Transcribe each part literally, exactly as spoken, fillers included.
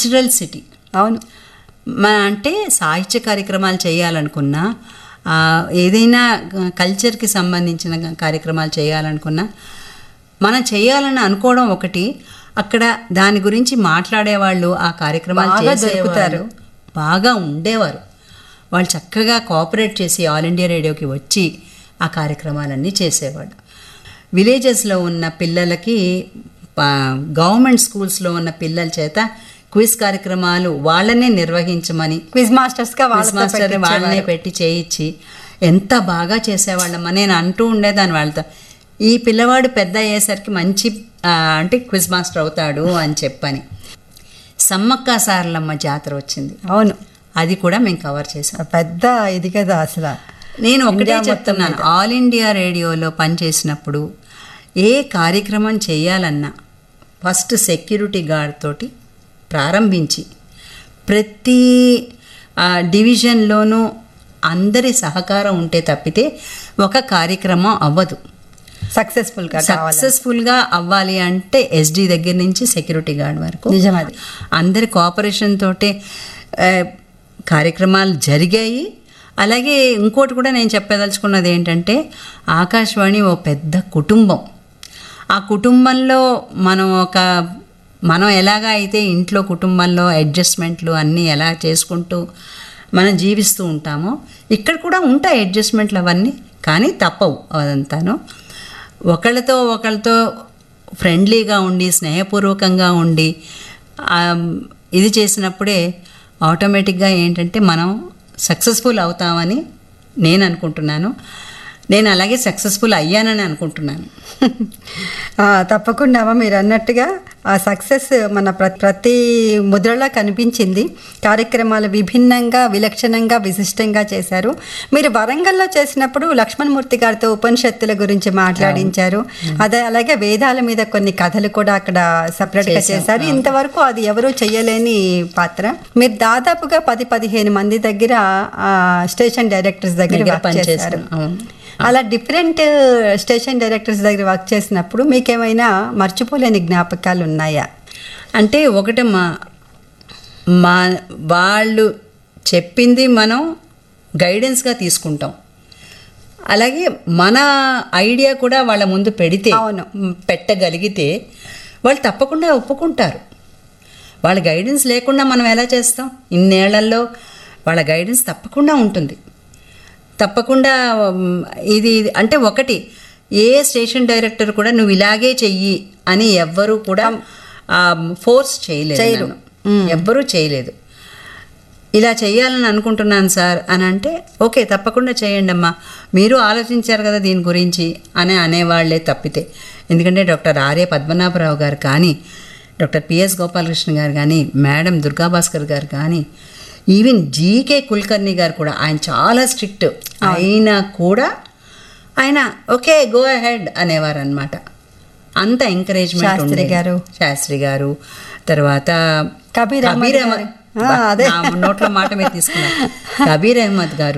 Cultural city. అవును, మన అంటే సాహిత్య కార్యక్రమాలు చేయాలనుకున్నా, ఏదైనా కల్చర్కి సంబంధించిన కార్యక్రమాలు చేయాలనుకున్నా మనం చేయాలని అనుకోవడం ఒకటి, అక్కడ దాని గురించి మాట్లాడేవాళ్ళు, ఆ కార్యక్రమాలు చేసేవారు బాగా ఉండేవారు. వాళ్ళు చక్కగా కోఆపరేట్ చేసి ఆల్ ఇండియా రేడియోకి వచ్చి ఆ కార్యక్రమాలన్నీ చేసేవాడు. విలేజెస్లో ఉన్న పిల్లలకి, గవర్నమెంట్ స్కూల్స్లో ఉన్న పిల్లల చేత క్విజ్ కార్యక్రమాలు వాళ్ళనే నిర్వహించమని క్విజ్ మాస్టర్స్గా క్విజ్ మాస్టర్ వాళ్ళనే పెట్టి చేయించి ఎంత బాగా చేసేవాళ్ళమ్మా. నేను అంటూ ఉండేదాన్ని వాళ్ళతో, ఈ పిల్లవాడు పెద్ద అయ్యేసరికి మంచి అంటే క్విజ్ మాస్టర్ అవుతాడు అని చెప్పని. సమ్మక్క సారలమ్మ జాతర వచ్చింది. అవును, అది కూడా మేము కవర్ చేసాం. పెద్ద ఇది కదా అసలు. నేను ఒకటే చెప్తున్నాను, ఆల్ ఇండియా రేడియోలో పనిచేసినప్పుడు ఏ కార్యక్రమం చేయాలన్నా ఫస్ట్ సెక్యూరిటీ గార్డ్ తోటి ప్రారంభించి ప్రతి డివిజన్లోనూ అందరి సహకారం ఉంటే తప్పితే ఒక కార్యక్రమం అవ్వదు. సక్సెస్ఫుల్గా సక్సెస్ఫుల్గా అవ్వాలి అంటే ఎస్డి దగ్గర నుంచి సెక్యూరిటీ గార్డ్ వరకు నిజమది అందరి కోఆపరేషన్ తోటే కార్యక్రమాలు జరిగాయి. అలాగే ఇంకోటి కూడా నేను చెప్పదలుచుకున్నది ఏంటంటే, ఆకాశవాణి ఓ పెద్ద కుటుంబం. ఆ కుటుంబంలో మనం ఒక మనం ఎలాగా అయితే ఇంట్లో కుటుంబంలో అడ్జస్ట్మెంట్లు అన్నీ ఎలా చేసుకుంటూ మనం జీవిస్తూ ఉంటామో, ఇక్కడ కూడా ఉంటాయి అడ్జస్ట్మెంట్లు అవన్నీ, కానీ తప్పవు అదంతాను. ఒకళ్ళతో ఒకళ్ళతో ఫ్రెండ్లీగా ఉండి స్నేహపూర్వకంగా ఉండి ఇది చేసినప్పుడే ఆటోమేటిక్గా ఏంటంటే మనం సక్సెస్ఫుల్ అవుతామని నేను అనుకుంటున్నాను. నేను అలాగే సక్సెస్ఫుల్ అయ్యానని అనుకుంటున్నాను. తప్పకుండా మీరు అన్నట్టుగా ఆ సక్సెస్ మన ప్ర ప్రతి ముద్రలా కనిపించింది. కార్యక్రమాలు విభిన్నంగా, విలక్షణంగా, విశిష్టంగా చేశారు. మీరు వరంగల్లో చేసినప్పుడు లక్ష్మణమూర్తి గారితో ఉపనిషత్తుల గురించి మాట్లాడించారు. అదే అలాగే వేదాల మీద కొన్ని కథలు కూడా అక్కడ సపరేట్గా చేశారు. ఇంతవరకు అది ఎవరూ చేయలేని పాత్ర. మీరు దాదాపుగా పది పదిహేను మంది దగ్గర స్టేషన్ డైరెక్టర్స్ దగ్గర వర్క్ చేశారు. అలా డిఫరెంట్ స్టేషన్ డైరెక్టర్స్ దగ్గర వర్క్ చేసినప్పుడు మీకేమైనా మర్చిపోలేని జ్ఞాపకాలు ఉన్నాయా? అంటే ఒకటమ్మా, మా వాళ్ళు చెప్పింది మనం గైడెన్స్గా తీసుకుంటాం. అలాగే మన ఐడియా కూడా వాళ్ళ ముందు పెడితే, అవును పెట్టగలిగితే వాళ్ళు తప్పకుండా ఒప్పుకుంటారు. వాళ్ళ గైడెన్స్ లేకుండా మనం ఎలా చేస్తాం? ఇన్నేళ్లలో వాళ్ళ గైడెన్స్ తప్పకుండా ఉంటుంది. తప్పకుండా ఇది అంటే ఒకటి, ఏ స్టేషన్ డైరెక్టర్ కూడా నువ్వు ఇలాగే చెయ్యి అని ఎవ్వరూ కూడా ఫోర్స్ చేయలేదు, ఎవ్వరూ చేయలేదు. ఇలా చేయాలని అనుకుంటున్నాను సార్ అని అంటే ఓకే తప్పకుండా చేయండి అమ్మా, మీరు ఆలోచించారు కదా దీని గురించి అని అనేవాళ్లే తప్పితే. ఎందుకంటే డాక్టర్ ఆర్ఏ పద్మనాభరావు గారు కానీ, డాక్టర్ పిఎస్ గోపాలకృష్ణ గారు కానీ, మేడం దుర్గాభాస్కర్ గారు కానీ, ఈవెన్ జీకే కుల్కర్ణి గారు కూడా, ఆయన చాలా స్ట్రిక్ట్ అయినా కూడా ఆయన ఓకే గో అహెడ్ అనేవారు అనమాట. అంత ఎంకరేజ్మెంట్ ఉండేది. గారు శాస్త్రి గారు, తర్వాత కబీర్ కబీర్ అహ్మద్, నోట్ల మాట మీద తీసుకున్నారు, కబీర్ అహ్మద్ గారు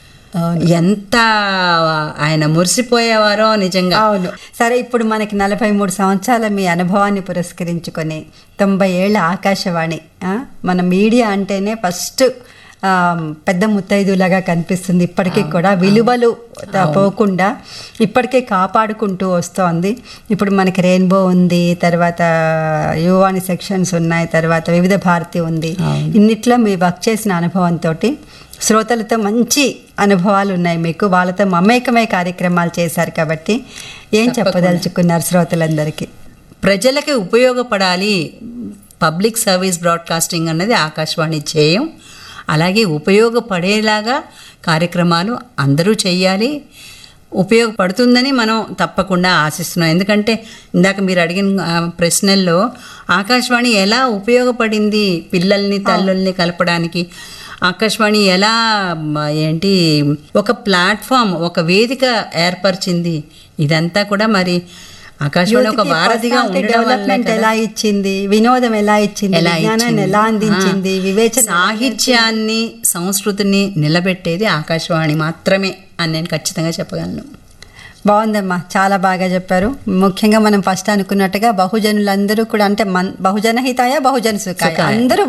ఎంత ఆయన మురిసిపోయేవారో నిజంగా. అవును. సరే, ఇప్పుడు మనకి నలభై మూడు సంవత్సరాల మీ అనుభవాన్ని పురస్కరించుకొని తొంభై ఏళ్ళ ఆకాశవాణి, మన మీడియా అంటేనే ఫస్ట్ పెద్ద ముత్తైదులాగా కనిపిస్తుంది. ఇప్పటికీ కూడా విలువలు పోకుండా ఇప్పటికే కాపాడుకుంటూ వస్తోంది. ఇప్పుడు మనకి రెయిన్బో ఉంది, తర్వాత యువాని సెక్షన్స్ ఉన్నాయి, తర్వాత వివిధ భారతి ఉంది. ఇన్నిట్లో మీ వర్క్ చేసిన అనుభవంతో శ్రోతలతో మంచి అనుభవాలు ఉన్నాయి మీకు. వాళ్ళతో మమేకమై కార్యక్రమాలు చేశారు కాబట్టి ఏం చెప్పదలుచుకున్నారు శ్రోతలందరికీ? ప్రజలకి ఉపయోగపడాలి పబ్లిక్ సర్వీస్ బ్రాడ్కాస్టింగ్ అన్నది ఆకాశవాణి ధ్యేయం. అలాగే ఉపయోగపడేలాగా కార్యక్రమాలు అందరూ చేయాలి. ఉపయోగపడుతుందని మనం తప్పకుండా ఆశిస్తున్నాం. ఎందుకంటే ఇందాక మీరు అడిగిన ప్రశ్నల్లో ఆకాశవాణి ఎలా ఉపయోగపడింది పిల్లల్ని తల్లుల్ని కలపడానికి, ఆకాశవాణి ఎలా ఏంటి ఒక ప్లాట్ఫామ్, ఒక వేదిక ఏర్పరిచింది, ఇదంతా కూడా మరి ఆకాశవాణి ఒక వారధిగా డెవలప్మెంట్ ఎలా ఇచ్చింది, వినోదం ఎలా ఇచ్చింది, విజ్ఞానాన్ని ఎలా అందించింది, వివేచన, సాహిత్యాన్ని, సంస్కృతిని నిలబెట్టేది ఆకాశవాణి మాత్రమే అని నేను ఖచ్చితంగా చెప్పగలను. బాగుందమ్మా, చాలా బాగా చెప్పారు. ముఖ్యంగా మనం ఫస్ట్ అనుకున్నట్టుగా బహుజనులందరూ కూడా అంటే మన్ బహుజన హితాయ బహుజన సుఖాయ అందరూ